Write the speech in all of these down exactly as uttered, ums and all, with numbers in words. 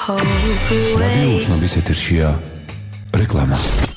რადიო უცნობის ეთერშია რეკლამა.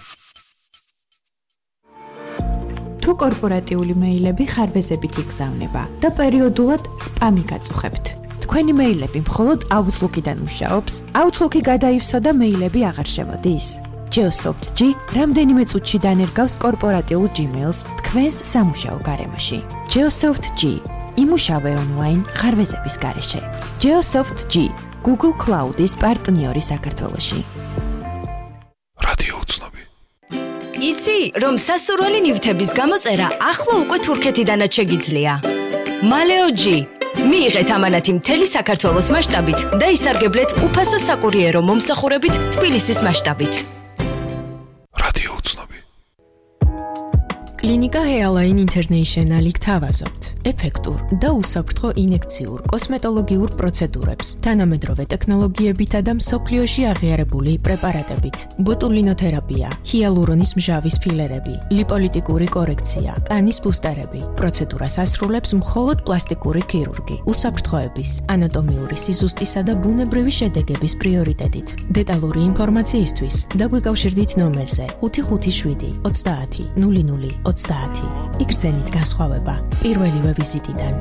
თუ კორპორატიული მეილები ხარვეზებით იგზავნება და პერიოდულად სპამი გაწუხებთ. თქვენი მეილები მხოლოდ Outlook-იდან მუშაობს, Outlook-ი გადაივსო და მეილები აღარ შემოდის. Geosoft G რამდენიმე წუთში დანერგავს კორპორატიულ Gmail-ს თქვენს სამუშაო გარემოში. Geosoft G იმუშავე ონლაინ ხარვეზების გარეშე. Geosoft G Google Cloud-ის პარტნიორი საქართველოში. რადიო უცნობი. იცი, რომ სასურველი ნივთების გამოწერა ახლა უკვე თურქეთიდანაც შეგიძლია. Maleo G მიიღეთ ამანათი მთელი საქართველოს მასშტაბით და ისარგებლეთ უფასო საკურიერო მომსახურებით თბილისის მასშტაბით. რადიო უცნობი. კლინიკა Healine International-ი გთავაზობთ ეფექტურ და უსაფრთხო ინექციურ კოსმეტოლოგიურ პროცედურებს, თანამედროვე ტექნოლოგიებითა და მსოფლიოში აღიარებული პრეპარატებით. ბოტულინოთერაპია, ჰიალურონის მჟავის ფილერები, ლიპოლიტიკური კორექცია, კანის ბუსტერები. პროცედურას ასრულებს მხოლოდ პლასტიკური ქირურგი, უსაფრთხოების, ანატომიური სიზუსტისა და ბუნებრივი შედეგების პრიორიტეტით. დეტალური ინფორმაციისთვის დაგვიკავშირდით ნომერზე ხუთი ხუთი შვიდი ოცდაათი ნული ნული ოცდაათი. იგრძენით განსხვავება პირველივე ვიზიტიდან.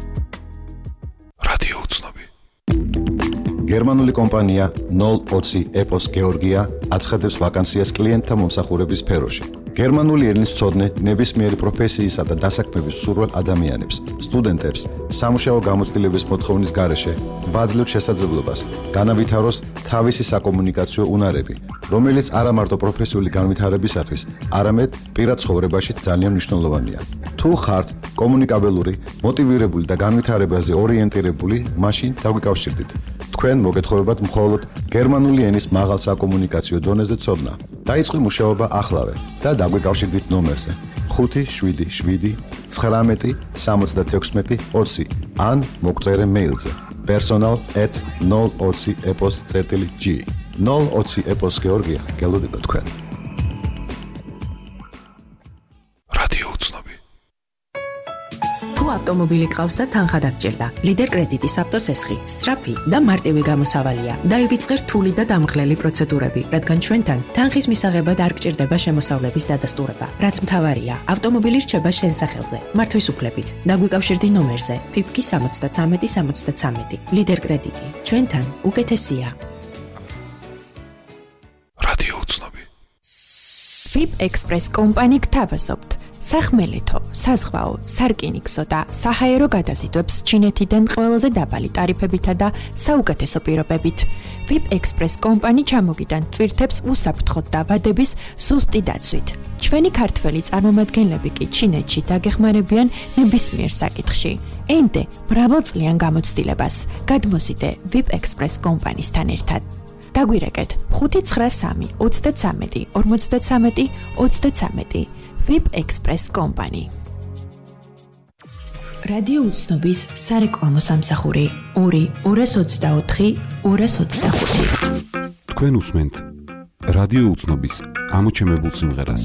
რადიო უცნობი. გერმანული კომპანია ნულ ოცი ეპოს გეორგია აცხადებს ვაკანსიას კლიენტთა მომსახურების სფეროში. გერმანული ენის მცოდნე ნებისმიერი პროფესიისა და დასაქმების მსურველ ადამიანებს, სტუდენტებს, სამუშაო გამოცდილების მოთხოვნის გარეშე ვაძლევთ შესაძლებლობას განავითაროს თავისი საკომუნიკაციო უნარები, რომელიც არა მარტო პროფესიული განვითარებისათვის, არამედ პირად ცხოვრებაში ძალიან მნიშვნელოვანია. თუ ხართ კომუნიკაბელური, მოტივირებული და განვითარებაზე ორიენტირებული, მაშინ დაგვიკავშირდით. თქვენ მოგეთხოვებათ მხოლოდ გერმანული ენის მაღალ საკომუნიკაციო დონეზე ცოდნა. დაიწყო მუშაობა ახლავე და დაგვიკავშირდით ნომერზე ხუთი შვიდი შვიდი ცხრამეტი სამოცდათექვსმეტი ოცი ან მოგწერე მეილზე personal at ნულ ოცი epos წერტილი g. ნულ ოცი epos გეორგია გელოდება თქვენ. რადიო უცნობი. თუ ავტომობილი ყავს და თანხა დაგჭირდა, ლიდერ კრედიტის ავტოსესხი, სწრაფი და მარტივი გამოსავალია. დაივიწყე რთული და დამღლელი პროცედურები, რადგან ჩვენთან თანხის მისაღებად არ გჭირდება შემოსავლების დადასტურება. რაც მთავარია, ავტომობილი რჩება შენ სახელზე, მართვის უფლებით. დაგვიკავშირდი ნომერზე ფიფკი სამოცდაცამეტი სამოცდაცამეტი. ლიდერ კრედიტი, ჩვენთან უკეთესია. რადიო უცნობი. VIP Express კომპანი გთავაზობთ სახმელეთო, საზღვაო, სარკინიგზო და საჰაერო გადაზიდვებს ჩინეთიდან ყველაზე დაბალი ტარიფებითა და საუკეთესო პირობებით. VIP Express კომპანი ჩამოგიდან თვირთებს უსაფრთხოდ დაბადების ზუსტი დაცვით. ჩვენი ქართველი წარმომადგენლები კი ჩინეთში დაგეხმარებიან ნებისმიერ საკითხში. ენდე მრავალწლიან გამოცდილებას. გადმოსიდე VIP Express კომპანისთან ერთად. დაგვირეკეთ ხუთი ცხრა სამი ოცდაცამეტი ორმოცდაცამეტი ოცდაცამეტი. VIP Express Company. რადიო უცნობის სარეკლამო სამსახური ორი ორას ოცდაოთხი ორას ოცდახუთი. თქვენ უსმენთ რადიო უცნობის ამოჩემებულ სიმღერას.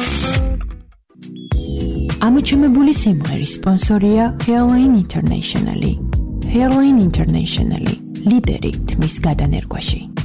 ამოჩემებული სიმღერის სპონსორია Healine International. Healine International ლიდერი თმის გადანერგვაში.